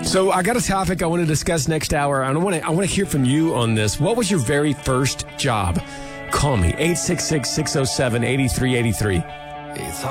So I got a topic I want to discuss next hour. I want to hear from you on this. What was your very first job? Call me, 866-607-8383.